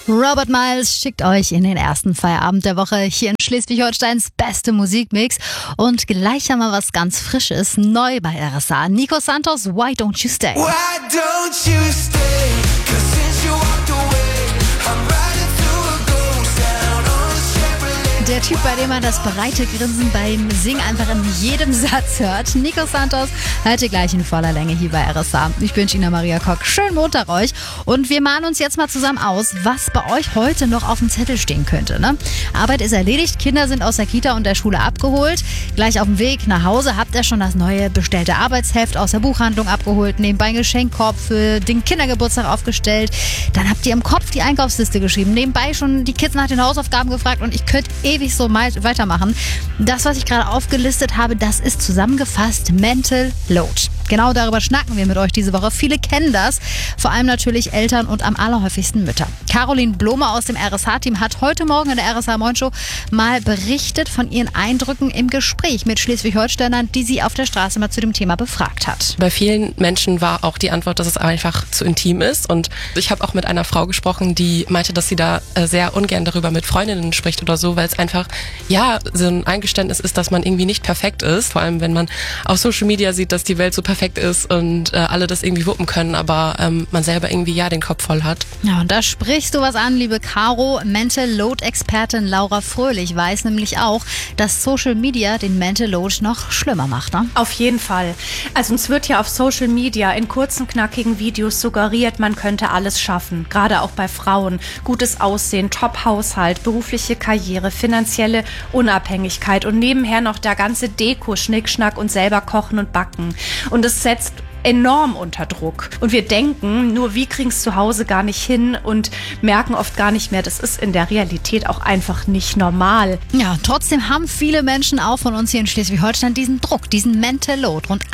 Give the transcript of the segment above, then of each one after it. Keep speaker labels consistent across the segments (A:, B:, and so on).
A: Robert Miles schickt euch in den ersten Feierabend der Woche hier in Schleswig-Holsteins beste Musikmix. Und gleich haben wir was ganz Frisches, neu bei RSA. Nico Santos, Why Don't You Stay?
B: Why don't you stay? 'Cause since you walked away, I'm riding through a ghost town on a Chevrolet.
A: Der Typ, bei dem man das breite Grinsen beim Singen einfach in jedem Satz hört. Nico Santos, hört ihr gleich in voller Länge hier bei RSA. Ich bin Gina Maria Kock. Schönen Montag euch. Und wir malen uns jetzt mal zusammen aus, was bei euch heute noch auf dem Zettel stehen könnte. Ne? Arbeit ist erledigt, Kinder sind aus der Kita und der Schule abgeholt. Gleich auf dem Weg nach Hause habt ihr schon das neue bestellte Arbeitsheft aus der Buchhandlung abgeholt, nebenbei einen Geschenkkorb für den Kindergeburtstag aufgestellt. Dann habt ihr im Kopf die Einkaufsliste geschrieben, nebenbei schon die Kids nach den Hausaufgaben gefragt und ich könnte ewig so weitermachen. Das, was ich gerade aufgelistet habe, das ist zusammengefasst Mental Load. Genau darüber schnacken wir mit euch diese Woche. Viele kennen das, vor allem natürlich Eltern und am allerhäufigsten Mütter. Caroline Blome aus dem RSH-Team hat heute Morgen in der RSH Morning Show mal berichtet von ihren Eindrücken im Gespräch mit Schleswig-Holsteinern, die sie auf der Straße mal zu dem Thema befragt hat.
C: Bei vielen Menschen war auch die Antwort, dass es einfach zu intim ist. Und ich habe auch mit einer Frau gesprochen, die meinte, dass sie da sehr ungern darüber mit Freundinnen spricht oder so, weil es einfach, ja, so ein Eingeständnis ist, dass man irgendwie nicht perfekt ist. Vor allem, wenn man auf Social Media sieht, dass die Welt so perfekt ist und alle das irgendwie wuppen können, aber man selber irgendwie ja den Kopf voll hat.
A: Ja, und da sprichst du was an, liebe Caro. Mental Load-Expertin Laura Fröhlich weiß nämlich auch, dass Social Media den Mental Load noch schlimmer macht, ne?
D: Auf jeden Fall. Also uns wird ja auf Social Media in kurzen, knackigen Videos suggeriert, man könnte alles schaffen. Gerade auch bei Frauen. Gutes Aussehen, Top-Haushalt, berufliche Karriere, finanzielle Unabhängigkeit und nebenher noch der ganze Deko, Schnickschnack und selber kochen und backen. Und es setzt enorm unter Druck. Und wir denken, nur wir kriegen es zu Hause gar nicht hin und merken oft gar nicht mehr, das ist in der Realität auch einfach nicht normal.
A: Ja, trotzdem haben viele Menschen auch von uns hier in Schleswig-Holstein diesen Druck, diesen Mental Load. Rund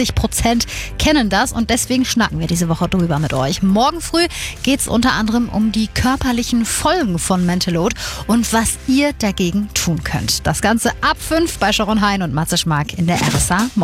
A: 80% kennen das und deswegen schnacken wir diese Woche drüber mit euch. Morgen früh geht es unter anderem um die körperlichen Folgen von Mental Load und was ihr dagegen tun könnt. Das Ganze ab 5 bei Sharon Hein und Matze Schmark in der RSA Morning.